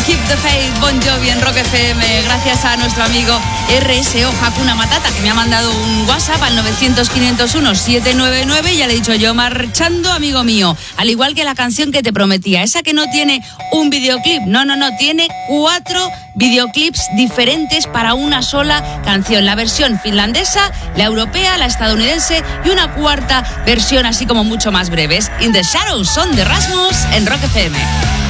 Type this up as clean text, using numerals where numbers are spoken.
Keep the Faith, Bon Jovi en Rock FM. Gracias a nuestro amigo RSO Hakuna Matata, que me ha mandado un WhatsApp al 900-501-799. Ya le he dicho yo, marchando, amigo mío. Al igual que la canción que te prometía, esa que no tiene un videoclip. No, tiene 4 videoclips diferentes para una sola canción. La versión finlandesa, la europea, la estadounidense y una cuarta versión así como mucho más breves. In the Shadows, son de Rasmus en Rock FM.